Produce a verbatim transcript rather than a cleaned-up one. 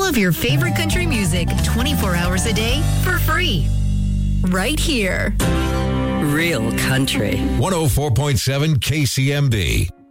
all of your favorite country music twenty-four hours a day for free. Right here. Real country. one oh four point seven K C M B.